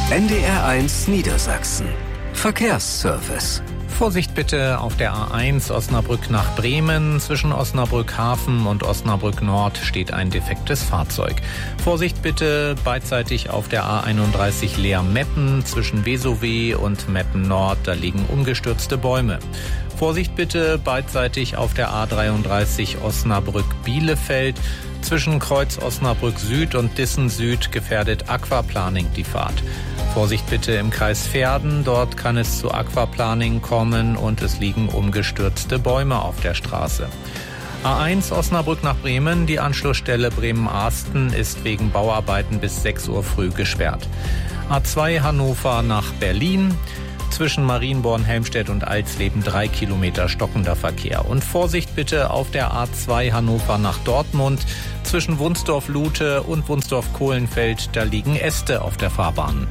NDR1 Niedersachsen. Verkehrsservice. Vorsicht bitte auf der A1 Osnabrück nach Bremen. Zwischen Osnabrück Hafen und Osnabrück Nord steht ein defektes Fahrzeug. Vorsicht bitte beidseitig auf der A31 Leer-Meppen. Zwischen Vesowe und Meppen Nord, da liegen umgestürzte Bäume. Vorsicht bitte beidseitig auf der A33 Osnabrück-Bielefeld. Zwischen Kreuz Osnabrück Süd und Dissen Süd gefährdet Aquaplaning die Fahrt. Vorsicht bitte im Kreis Verden, dort kann es zu Aquaplaning kommen und es liegen umgestürzte Bäume auf der Straße. A1 Osnabrück nach Bremen, die Anschlussstelle Bremen-Arsten ist wegen Bauarbeiten bis 6 Uhr früh gesperrt. A2 Hannover nach Berlin. Zwischen Marienborn, Helmstedt und Alsleben 3 Kilometer stockender Verkehr. Und Vorsicht bitte auf der A2 Hannover nach Dortmund. Zwischen Wunsdorf-Lute und Wunsdorf-Kohlenfeld, da liegen Äste auf der Fahrbahn.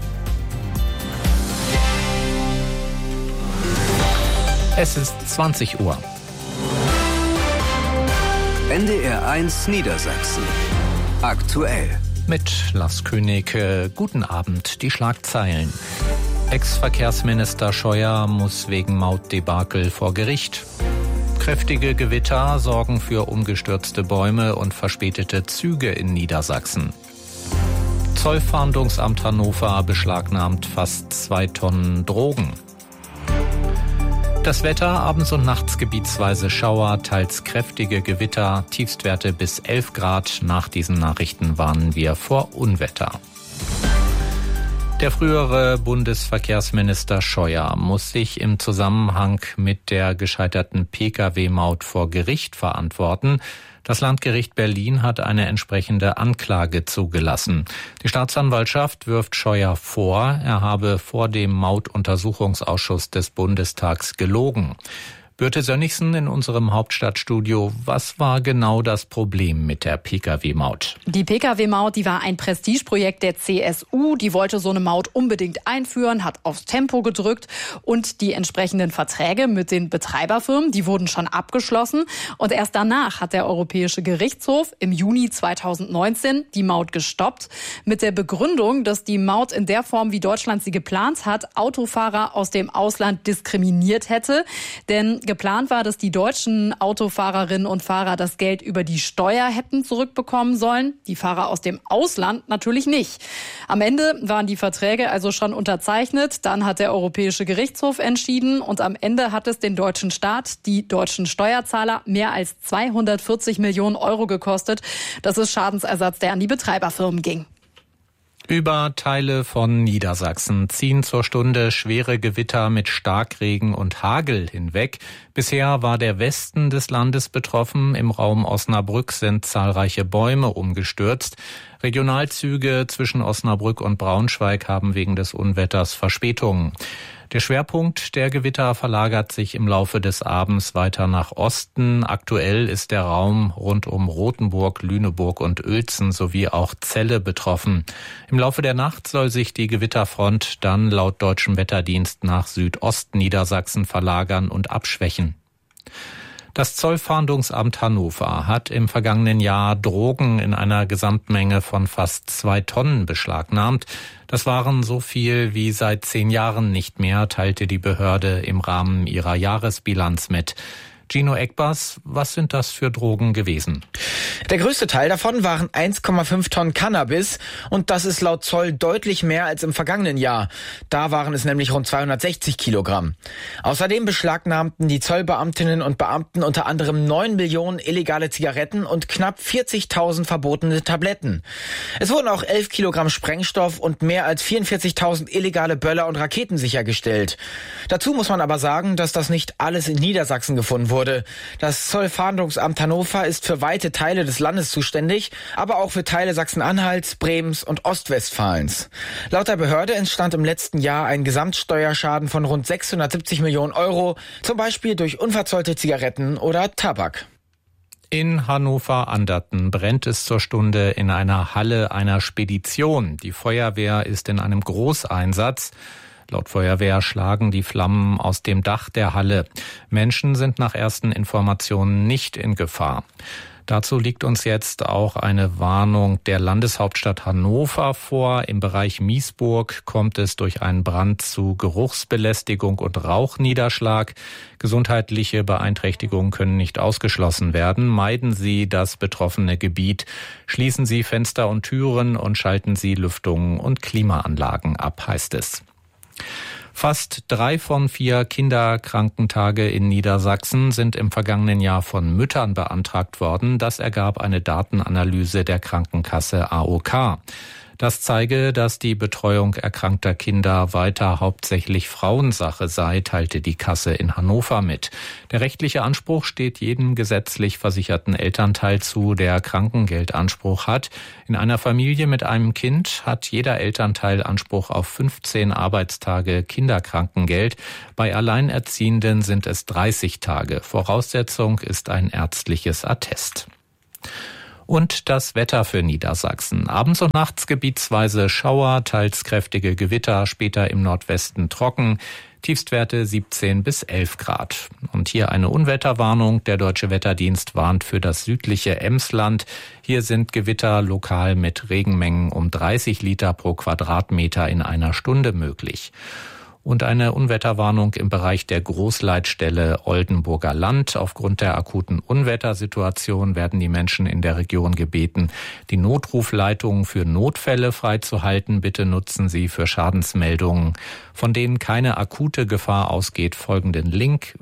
Es ist 20 Uhr. NDR1 Niedersachsen. Aktuell. Mit Lars König. Guten Abend. Die Schlagzeilen. Ex-Verkehrsminister Scheuer muss wegen Mautdebakel vor Gericht. Kräftige Gewitter sorgen für umgestürzte Bäume und verspätete Züge in Niedersachsen. Zollfahndungsamt Hannover beschlagnahmt fast 2 Tonnen Drogen. Das Wetter, abends und nachts gebietsweise Schauer, teils kräftige Gewitter, Tiefstwerte bis 11 Grad. Nach diesen Nachrichten warnen wir vor Unwetter. Der frühere Bundesverkehrsminister Scheuer muss sich im Zusammenhang mit der gescheiterten Pkw-Maut vor Gericht verantworten. Das Landgericht Berlin hat eine entsprechende Anklage zugelassen. Die Staatsanwaltschaft wirft Scheuer vor, er habe vor dem Mautuntersuchungsausschuss des Bundestags gelogen. Birte Sönnigsen in unserem Hauptstadtstudio. Was war genau das Problem mit der Pkw-Maut? Die Pkw-Maut, die war ein Prestigeprojekt der CSU. Die wollte so eine Maut unbedingt einführen, hat aufs Tempo gedrückt. Und die entsprechenden Verträge mit den Betreiberfirmen, die wurden schon abgeschlossen. Und erst danach hat der Europäische Gerichtshof im Juni 2019 die Maut gestoppt. Mit der Begründung, dass die Maut in der Form, wie Deutschland sie geplant hat, Autofahrer aus dem Ausland diskriminiert hätte. Denn geplant war, dass die deutschen Autofahrerinnen und Fahrer das Geld über die Steuer hätten zurückbekommen sollen. Die Fahrer aus dem Ausland natürlich nicht. Am Ende waren die Verträge also schon unterzeichnet. Dann hat der Europäische Gerichtshof entschieden und am Ende hat es den deutschen Staat, die deutschen Steuerzahler, mehr als 240 Millionen Euro gekostet. Das ist Schadensersatz, der an die Betreiberfirmen ging. Über Teile von Niedersachsen ziehen zur Stunde schwere Gewitter mit Starkregen und Hagel hinweg. Bisher war der Westen des Landes betroffen. Im Raum Osnabrück sind zahlreiche Bäume umgestürzt. Regionalzüge zwischen Osnabrück und Braunschweig haben wegen des Unwetters Verspätungen. Der Schwerpunkt der Gewitter verlagert sich im Laufe des Abends weiter nach Osten. Aktuell ist der Raum rund um Rothenburg, Lüneburg und Uelzen sowie auch Celle betroffen. Im Laufe der Nacht soll sich die Gewitterfront dann laut Deutschem Wetterdienst nach Südostniedersachsen verlagern und abschwächen. Das Zollfahndungsamt Hannover hat im vergangenen Jahr Drogen in einer Gesamtmenge von fast 2 Tonnen beschlagnahmt. Das waren so viel wie seit 10 Jahren nicht mehr, teilte die Behörde im Rahmen ihrer Jahresbilanz mit. Gino Eckbars, was sind das für Drogen gewesen? Der größte Teil davon waren 1,5 Tonnen Cannabis und das ist laut Zoll deutlich mehr als im vergangenen Jahr. Da waren es nämlich rund 260 Kilogramm. Außerdem beschlagnahmten die Zollbeamtinnen und Beamten unter anderem 9 Millionen illegale Zigaretten und knapp 40.000 verbotene Tabletten. Es wurden auch 11 Kilogramm Sprengstoff und mehr als 44.000 illegale Böller und Raketen sichergestellt. Dazu muss man aber sagen, dass das nicht alles in Niedersachsen gefunden wurde. Das Zollfahndungsamt Hannover ist für weite Teile des Landes zuständig, aber auch für Teile Sachsen-Anhalts, Bremens und Ostwestfalens. Laut der Behörde entstand im letzten Jahr ein Gesamtsteuerschaden von rund 670 Millionen Euro, zum Beispiel durch unverzollte Zigaretten oder Tabak. In Hannover-Anderten brennt es zur Stunde in einer Halle einer Spedition. Die Feuerwehr ist in einem Großeinsatz. Laut Feuerwehr schlagen die Flammen aus dem Dach der Halle. Menschen sind nach ersten Informationen nicht in Gefahr. Dazu liegt uns jetzt auch eine Warnung der Landeshauptstadt Hannover vor. Im Bereich Miesburg kommt es durch einen Brand zu Geruchsbelästigung und Rauchniederschlag. Gesundheitliche Beeinträchtigungen können nicht ausgeschlossen werden. Meiden Sie das betroffene Gebiet. Schließen Sie Fenster und Türen und schalten Sie Lüftungen und Klimaanlagen ab, heißt es. Fast 3 von 4 Kinderkrankentage in Niedersachsen sind im vergangenen Jahr von Müttern beantragt worden. Das ergab eine Datenanalyse der Krankenkasse AOK. Das zeige, dass die Betreuung erkrankter Kinder weiter hauptsächlich Frauensache sei, teilte die Kasse in Hannover mit. Der rechtliche Anspruch steht jedem gesetzlich versicherten Elternteil zu, der Krankengeldanspruch hat. In einer Familie mit einem Kind hat jeder Elternteil Anspruch auf 15 Arbeitstage Kinderkrankengeld. Bei Alleinerziehenden sind es 30 Tage. Voraussetzung ist ein ärztliches Attest. Und das Wetter für Niedersachsen. Abends und nachts gebietsweise Schauer, teils kräftige Gewitter, später im Nordwesten trocken. Tiefstwerte 17 bis 11 Grad. Und hier eine Unwetterwarnung. Der Deutsche Wetterdienst warnt für das südliche Emsland. Hier sind Gewitter lokal mit Regenmengen um 30 Liter pro Quadratmeter in einer Stunde möglich. Und eine Unwetterwarnung im Bereich der Großleitstelle Oldenburger Land. Aufgrund der akuten Unwettersituation werden die Menschen in der Region gebeten, die Notrufleitungen für Notfälle freizuhalten. Bitte nutzen Sie für Schadensmeldungen, von denen keine akute Gefahr ausgeht, folgenden Link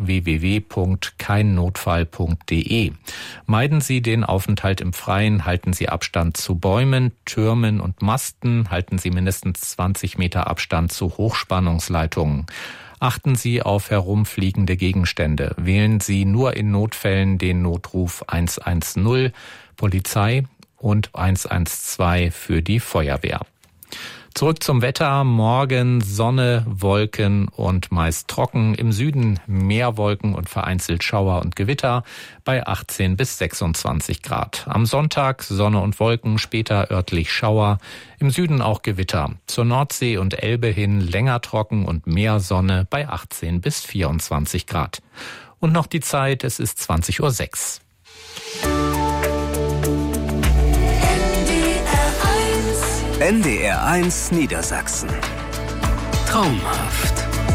www.keinnotfall.de. Meiden Sie den Aufenthalt im Freien, halten Sie Abstand zu Bäumen, Türmen und Masten, halten Sie mindestens 20 Meter Abstand zu Hochspannungsleitungen. Achten Sie auf herumfliegende Gegenstände. Wählen Sie nur in Notfällen den Notruf 110, Polizei und 112 für die Feuerwehr. Zurück zum Wetter. Morgen Sonne, Wolken und meist trocken. Im Süden mehr Wolken und vereinzelt Schauer und Gewitter bei 18 bis 26 Grad. Am Sonntag Sonne und Wolken, später örtlich Schauer. Im Süden auch Gewitter. Zur Nordsee und Elbe hin länger trocken und mehr Sonne bei 18 bis 24 Grad. Und noch die Zeit, es ist 20:06 Uhr. NDR 1 Niedersachsen. Traumhaft.